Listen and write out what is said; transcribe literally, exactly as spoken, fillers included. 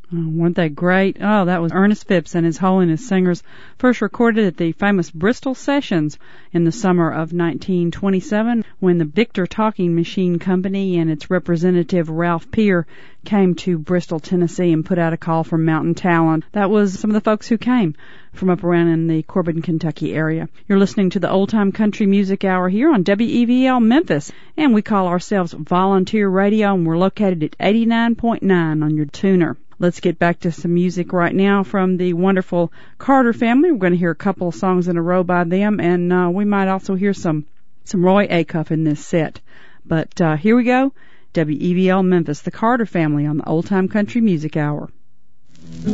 Oh, weren't they great? Oh, that was Ernest Phipps and His Holiness Singers, first recorded at the famous Bristol Sessions in the summer of nineteen twenty-seven, when the Victor Talking Machine Company and its representative Ralph Peer came to Bristol, Tennessee, and put out a call for mountain talent. That was some of the folks who came from up around in the Corbin, Kentucky area. You're listening to the Old Time Country Music Hour here on W E V L Memphis, and we call ourselves Volunteer Radio, and we're located at eighty-nine point nine on your tuner. Let's get back to some music right now from the wonderful Carter family. We're going to hear a couple of songs in a row by them, and uh, we might also hear some, some Roy Acuff in this set. But uh, here we go. W E V L Memphis, the Carter family on the Old Time Country Music Hour.